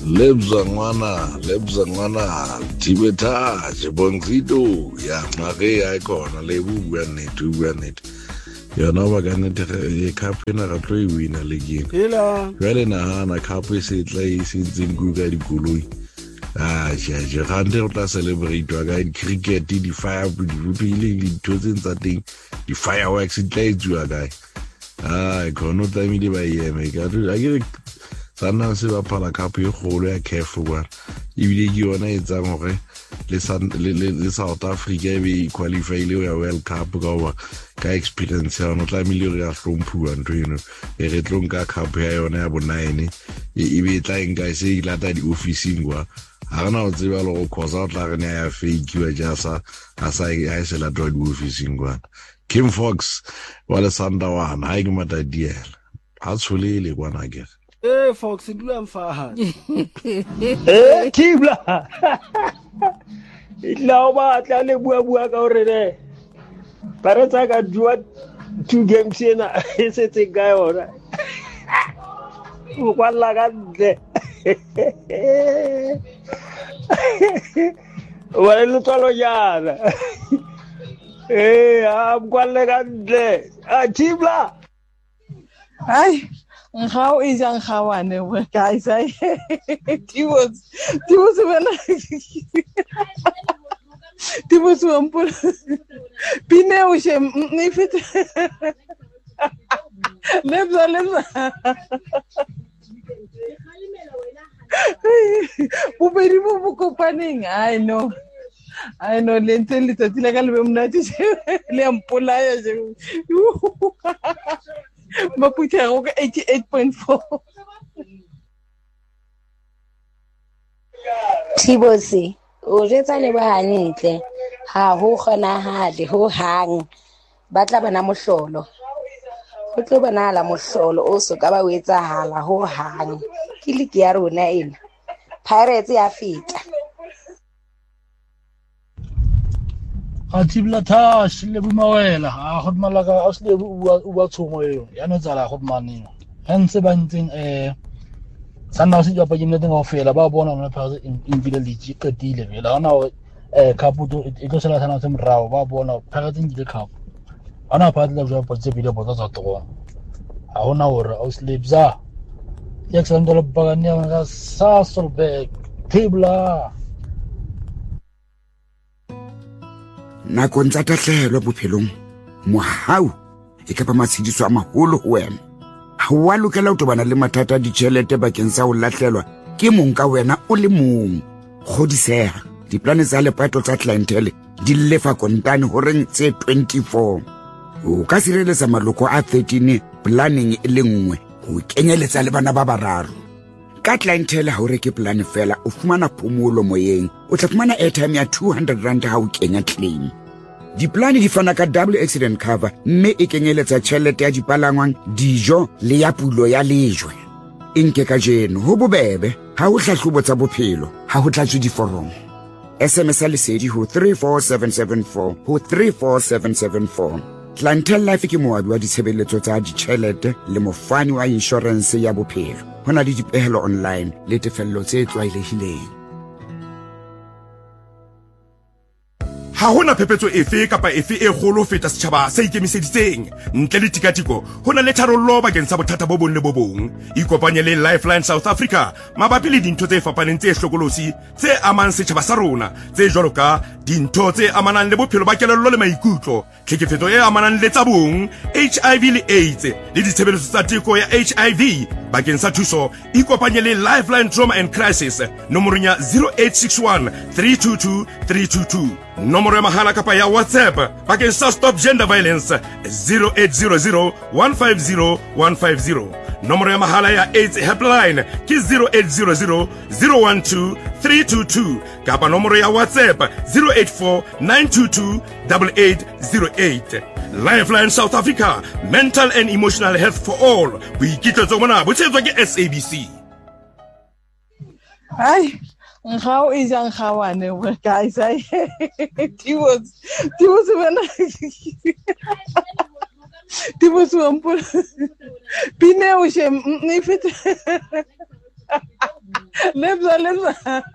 Lebza ngwana Tibeta Jibonzido ya mare ya ikona le bua net yona ba ka nete cup ena ga tlo e wina le game jwale nahana cup e se tla e sentseng go ka dikoloi je gante go tla celebrate wa ka cricket di fire di totse tsa teng di fireworks tla etswa kae kono tlamile ba yeme ka ke sana se ba phala cup e golo ya CAF wa ibile ke yona e tsang gore le South Africa be qualify le ya World Cup ka experience ya no tlamile re ya hlomphuwa ntho eno e re tlonka cup ya yona ya bo 9 e be tla enka se ilata di officing wa ha rena o tseba lo go khosa tla re ya fake wa jasa asa e se la do di officing wa Kim Fox wala Sandawana ha ke mata diela ha tsolele kwana ke Fox dula mfaha Kibla Ila ba tla le bua ka hore ne para tsa ka jua 2 games ena e setse ga yona o kwala ka ntle wala lo tsalo yana kwala ka ntle Kibla ai how is ang khawane guys he was when he was ampul pine o she nifit lebza bubedi bo kopaneng I know lentse letsatsi la ka le be mnati le ampula ya je Maputa go 88.4 Tibosi o jetsa le ba hantle ha ho kgona hade ho hang batla bana mohlolo ho tlo bana la mohlolo o so ka ba o etsa hala ho hang ke le ke ya rona ena Pirates ya fita Atibla tash le bumawela a go malaka a se o ba tshomo eo ya no tsala go mane hentse ba ntseng sana se japa ke nnete go fela ba bona mo phase in village ka dile bela ona kaputo e tlo sela sana se mrao ba bona phakatseng dile cup ana pa tla jwa potse bile botsa tsa togo a ona hore o slipza ya tsando le baganya ga sa solbe Tibla nakong tsa tatlhelo bophelong mohau e ka ba matshidiso a maholo ho wena ha wa lokela ho tobana le mathata a ditjhelete bakeng sa ho latlhelwa ke mong ka wena o le mong godiseha diplane tsa lepato tsa clientele di lefa kontane ho reng tse 24 o ka sireletsa maloko a 13 planning e le nngwe ho kenyeletsa le bana ba bararo ka clientele ha o reke plan fela o fumana phomolo moyeng o tla fumana airtime ya 200 rand ha o kenya claim diplane di fana ka double accident cover mme e kenyeletsa tjhelete ya dipalangwang dijo le ya pulo ya lejwe inke ka jeno ho bobebe ha o hlahlobo tsa bophelo ha ho tlatswe diforomo SMS lesedi ho 34774 ho 34774 Clientele Life ke moabi wa ditshebeletso tsa ditjhelete le mofani wa insurance ya bophelo hona le dipehelo online le tefello tse tlwaelehileng ha hona phepetso efe kapa efe e kgolo feta setjhaba sa ikemiseditseng ntle le tikatiko hona le tharollo bakeng sa bothata bo bong le bo bong ikopanye le Lifeline South Africa mabapi le dintho tse fapaneng tse hlokolosi tse amang setjhaba sa rona tse jwalo ka dintho tse amanang le bophelo ba kelello le maikutlo tlhekefetso e amanang le tsa bong HIV le AIDS le ditshebeletso tsa teko ya HIV bakeng sa thuso ikopanye le Lifeline Trauma and Crisis nomorong ya 0861 322 322 nomoro ya mahala kapa ya WhatsApp bakeng sa Stop Gender Violence 0800 150 150 nomoro ya mahala ya AIDS helpline ke 0800 012 322 kapa nomoro ya WhatsApp 084 922 8808 Lifeline South Africa, mental and emotional health for all. Boikitletso bona bo tshetswa ke SABC. Ai how is ang khawane guys he was when he was ampul pine o she nifit lebza Salema.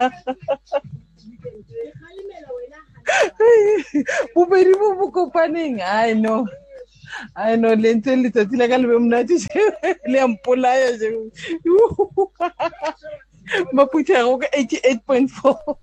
Bobedi bo bo kopaneng. I know lentse letsatsi la ka le be monate le ampolaya je. Maputha go 88.4.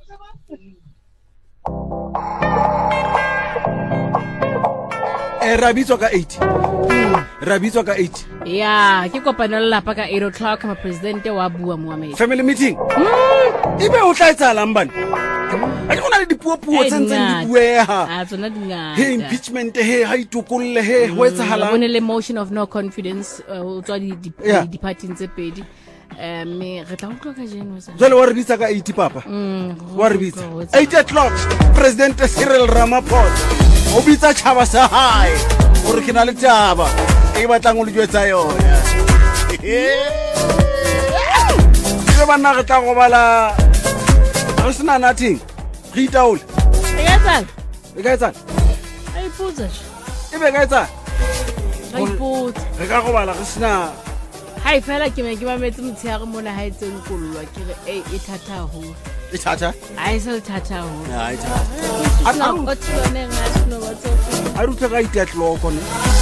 Rabitswa ka 80. Rabitswa ka 80. Yeah, ke kopana le lapa ka 8 o'clock ma president wa bua Mohammed. Family meeting. Ibe o tla etsalang bana? A di gona le dipuo tsentseng di buega. A tsona di ngata. He impeachment he ha itokolle he ho etsahala. Bona le motion of no confidence o tswa di party tse pedi. Me re tla utlwa ka jeno sa. Jwale wa re bitsa ka 80 papa. Wa re bitsa 8 o'clock President Cyril Ramaphosa o bitsa tshaba sa hae gore ke na le taba e batlang o le jwetsa yona. Ke bana re tla go bala re sena nothing re itaole e ka etsang ai putsa e be ka etsang ai putsa re ka go bala re sena hai fela ke me ke ba metse motshega mona ha etseng kollwa ke re e thata ho e thata ai se thata ho ai thata a rutla ka itatloko ne